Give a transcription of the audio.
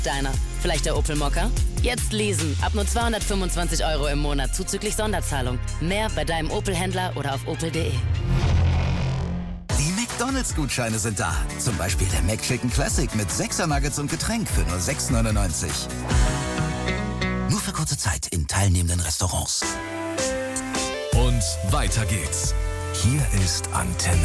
Deiner. Vielleicht der Opel Mokka? Jetzt leasen. Ab nur 225 € im Monat zuzüglich Sonderzahlung. Mehr bei deinem Opel-Händler oder auf opel.de. Die McDonalds-Gutscheine sind da. Zum Beispiel der McChicken Classic mit 6er Nuggets und Getränk für nur 6,99 €. Nur für kurze Zeit in teilnehmenden Restaurants. Und weiter geht's. Hier ist Antenne.